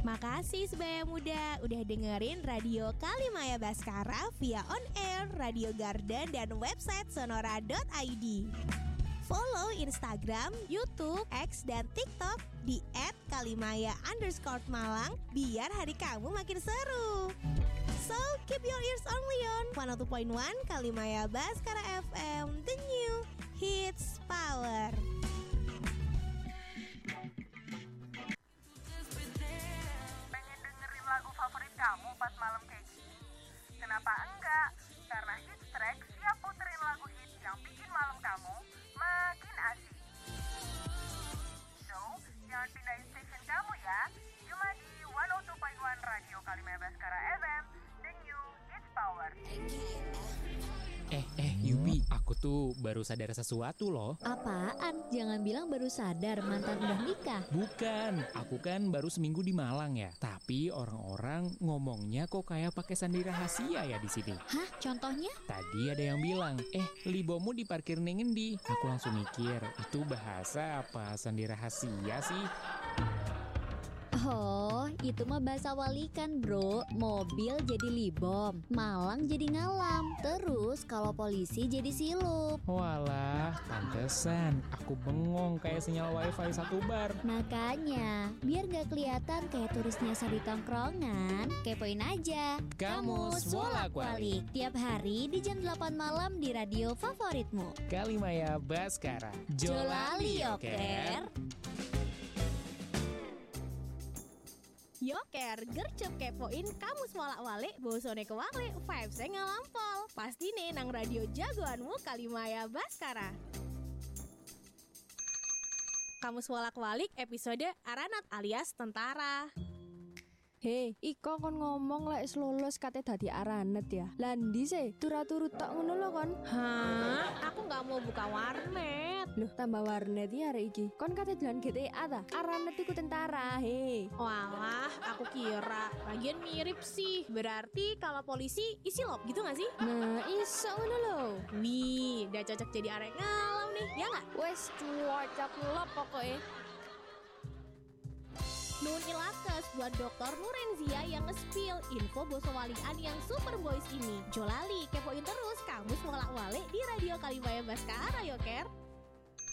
Makasih sebaya muda udah dengerin Radio Kalimaya Baskara via on air, Radio Garden, dan website sonora.id. Follow Instagram, YouTube, X, dan TikTok di @kalimaya_Malang biar hari kamu makin seru. So, keep your ears only on 102.1 Kalimaya Baskara FM, the new hits power. Pengen dengerin lagu favorit kamu pas malam kayak gini? Kenapa enggak? Karena Hits Track siap puterin lagu hits yang bikin malam kamu makin asik. So, jangan pindahin station kamu ya. Cuma di 102.1 Radio Kalimaya Baskara FM, the new hits power. Yubi, aku tuh baru sadar sesuatu loh. Apaan? Jangan bilang baru sadar mantan udah nikah. Bukan, aku kan baru seminggu di Malang ya. Tapi orang-orang ngomongnya kok kayak pakai sandi rahasia ya di sini. Hah? Contohnya? Tadi ada yang bilang, libomu diparkir ning endi? Aku langsung mikir, itu bahasa apa sandi rahasia sih? Oh, itu mah bahasa walikan bro. Mobil jadi libom, Malang jadi ngalam. Terus kalau polisi jadi silup. Walah, pantesan aku bengong kayak sinyal wifi satu bar. Makanya, biar gak kelihatan kayak turis nyasar di tongkrongan, kepoin aja Kamus Bolak-Balik. Tiap hari di jam 8 malam di radio favoritmu. Kalimaya Baskara. Jolali yoker. Yoker, gercep kepoin Kamus Bolak-Balik, bosone kewalik, vibes-nya ngalampol. Pasti nih nang radio jagoanmu Kalimaya Baskara. Kamus Bolak-Balik episode Aranat alias tentara. Hei, iko kon ngomong lek lulus kate dadi aranet ya. Landi se, turu-turu tok ngono lho kon. Hah? Aku gak mau buka warnet. Loh, tambah warnet ya hari iki. Kon kate dolan GTA ta? Aranet iku tentara, he. Walah, aku kira. Lagian mirip sih. Berarti kalau polisi isi lop gitu gak sih? Nah, iso ngono lho. Nih, udah cocok jadi arek ngalam nih, ya gak? Wes cocok lho pokoknya. Nun ilakes buat Dr. Nurenzia yang nge-spill info bosowalian yang super boys ini. Jolali, kepoin terus Kamus Bolak-Balik di Radio Kalimaya Baskara, yoker.